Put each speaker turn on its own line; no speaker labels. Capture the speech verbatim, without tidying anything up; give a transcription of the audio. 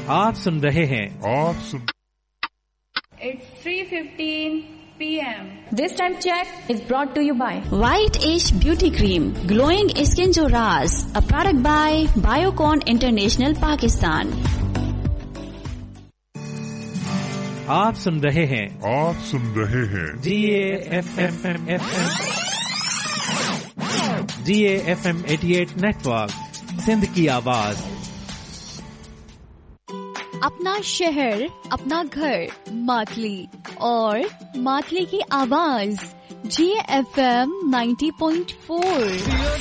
आप सुन रहे हैं
आप सुन
It's three fifteen p m
This time check is brought to you by
White Age Beauty Cream, Glowing Skin Jo Raz, a product by Biocon International Pakistan.
आप सुन रहे हैं
आप सुन रहे हैं
जी A F M F M G A F M अठासी network, Sindh की आवाज।
अपना शहर, अपना घर, मातली और मातली की आवाज जी F M ninety point four.